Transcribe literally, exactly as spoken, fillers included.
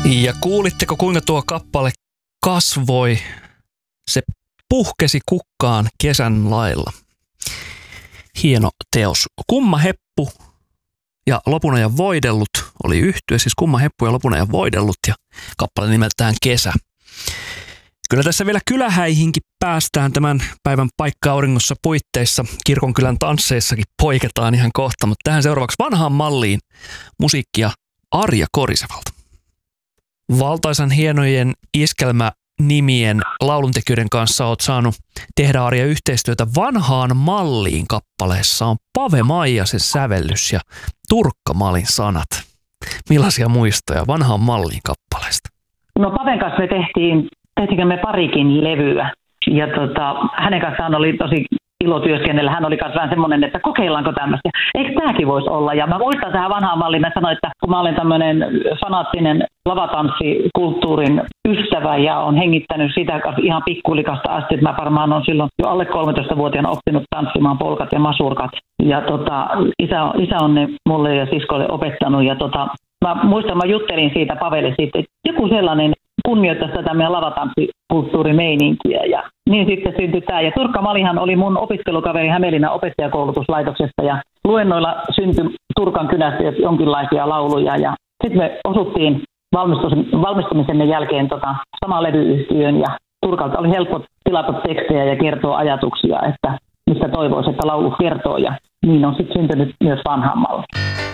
Ja kuulitteko, kuinka tuo kappale kasvoi? Se puhkesi kukkaan kesän lailla. Hieno teos. Kumma heppu ja Lopunajan voidellut oli yhtye, siis Kumma heppu ja Lopunajan voidellut ja kappale nimeltään Kesä. Kyllä tässä vielä kylähäihinkin päästään tämän päivän Paikka auringossa puitteissa. Kirkonkylän tansseissakin poiketaan ihan kohta, mutta tähän seuraavaksi vanhaan malliin musiikkia Arja Korisevalta. Valtaisan hienojen iskelmänimien lauluntekijöiden kanssa olet saanut tehdä, Arja, yhteistyötä. Vanhaan malliin kappaleessa on Pave Maijasen sävellys ja Turkka Malin sanat. Millaisia muistoja vanhaan malliin kappaleesta? No Paven kanssa me tehtiin, tehtiinkö me parikin levyä. Ja tota, hänen kanssaan oli tosi ilo työskennellä. Hän oli myös vähän semmoinen, että kokeillaanko tämmöistä. Eikö tämäkin voisi olla? Ja mä muistan tähän vanhaan malliin, mä sanoin, että kun mä olen tämmöinen fanaattinen lavatanssikulttuurin ystävä ja on hengittänyt sitä ihan pikkulikasta asti, että mä varmaan on silloin jo alle kolmetoistavuotiaana oppinut tanssimaan polkat ja masurkat. Ja tota, isä, isä on ne mulle ja siskolle opettanut. Ja tota, mä muistan, mä juttelin siitä Pavelle siitä, että joku sellainen kunnioittaisi tätä meidän lavatanssikulttuurimeininkiä. Ja niin sitten syntyi tämä. Ja Turkka Malihan oli mun opiskelukaveri Hämeenlinnan opettajakoulutuslaitoksesta. Ja luennoilla syntyi Turkan kynästä jonkinlaisia lauluja. Ja sitten me osuttiin valmistumisen jälkeen tota, samaan levyyhtiöön. Ja Turkalta oli helppo tilata tekstejä ja kertoa ajatuksia, että mistä toivoisi, että laulu kertoo. Ja niin on sitten syntynyt myös vanhaan malli.